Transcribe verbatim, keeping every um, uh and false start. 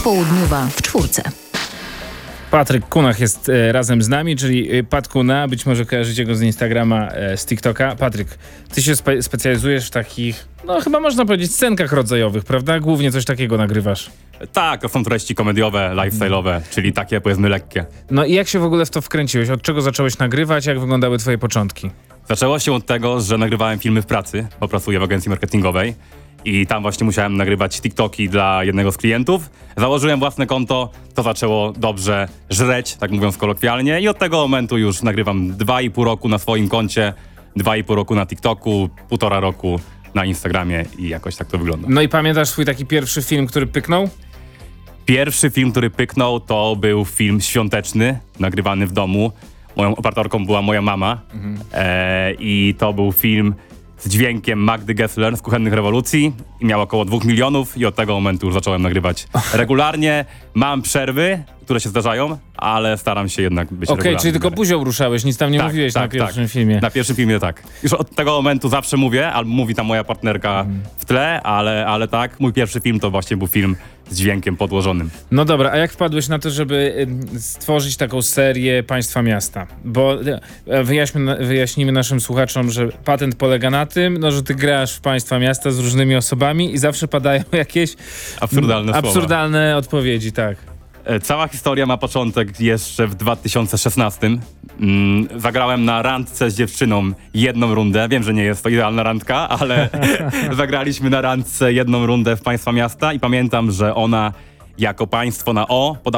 Popołudniowa w czwórce. Patryk Kunach jest e, razem z nami, czyli e, Pat Kuna, być może kojarzycie go z Instagrama, e, z TikToka. Patryk, ty się spe- specjalizujesz w takich, no chyba można powiedzieć, scenkach rodzajowych, prawda? Głównie coś takiego nagrywasz. Tak, to są treści komediowe, lifestyle'owe, czyli takie powiedzmy lekkie. No i jak się w ogóle w to wkręciłeś? Od czego zacząłeś nagrywać? Jak wyglądały twoje początki? Zaczęło się od tego, że nagrywałem filmy w pracy, bo pracuję w agencji marketingowej i tam właśnie musiałem nagrywać TikToki dla jednego z klientów. Założyłem własne konto, to zaczęło dobrze żreć, tak mówiąc kolokwialnie, i od tego momentu już nagrywam dwa i pół roku na swoim koncie, dwa i pół roku na TikToku, półtora roku na Instagramie i jakoś tak to wygląda. No i pamiętasz swój taki pierwszy film, który pyknął? Pierwszy film, który pyknął, to był film świąteczny, nagrywany w domu. Moją operatorką była moja mama mhm. e, i to był film z dźwiękiem Magdy Gessler z Kuchennych Rewolucji i miał około dwóch milionów i od tego momentu już zacząłem nagrywać regularnie. Mam przerwy, które się zdarzają, ale staram się jednak być Okej, regularny. okay, czyli tylko buzią ruszałeś, nic tam nie tak, mówiłeś tak, na pierwszym tak. filmie. Na pierwszym filmie tak. Już od tego momentu zawsze mówię, albo mówi tam moja partnerka mhm. w tle, ale, ale tak, mój pierwszy film to właśnie był film z dźwiękiem podłożonym. No dobra, a jak wpadłeś na to, żeby y, stworzyć taką serię Państwa Miasta? Bo y, wyjaśnimy, wyjaśnimy naszym słuchaczom, że patent polega na tym, no, że ty grasz w Państwa Miasta z różnymi osobami i zawsze padają jakieś absurdalne, m, absurdalne odpowiedzi, tak. Cała historia ma początek jeszcze w dwa tysiące szesnastym. Mm, zagrałem na randce z dziewczyną jedną rundę. Wiem, że nie jest to idealna randka, ale zagraliśmy na randce jedną rundę w Państwa Miasta i pamiętam, że ona jako państwo na O podała